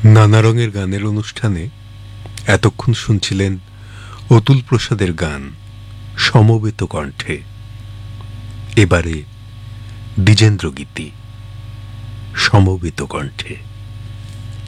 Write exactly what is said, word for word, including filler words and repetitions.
নানা রঙের গানের অনুষ্ঠানে এতক্ষণ শুনছিলেন অতুল প্রসাদের গান সমবেত কণ্ঠে। এবারে দ্বিজেন্দ্র গীতি সমবেত কণ্ঠে।